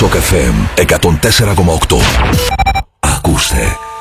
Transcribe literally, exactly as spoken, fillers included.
Σοκ εφ εμ εκατόν τέσσερα κόμμα οκτώ. Ακούστε